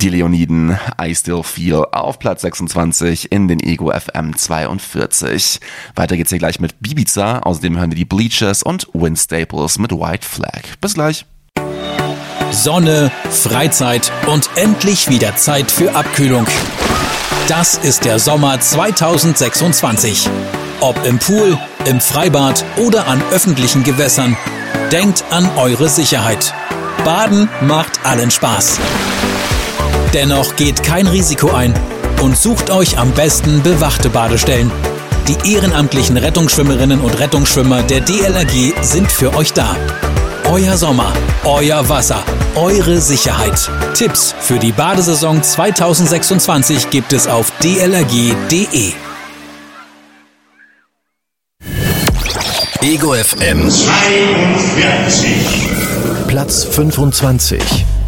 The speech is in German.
Die Leoniden, I Still Feel, auf Platz 26 in den Ego FM 42. Weiter geht's hier gleich mit Ibiza, außerdem hören wir die Bleachers und Win Staples mit White Flag. Bis gleich. Sonne, Freizeit und endlich wieder Zeit für Abkühlung. Das ist der Sommer 2026. Ob im Pool, im Freibad oder an öffentlichen Gewässern, denkt an eure Sicherheit. Baden macht allen Spaß. Dennoch geht kein Risiko ein und sucht euch am besten bewachte Badestellen. Die ehrenamtlichen Rettungsschwimmerinnen und Rettungsschwimmer der DLRG sind für euch da. Euer Sommer, euer Wasser, eure Sicherheit. Tipps für die Badesaison 2026 gibt es auf dlrg.de. Ego FM 42. Platz 25.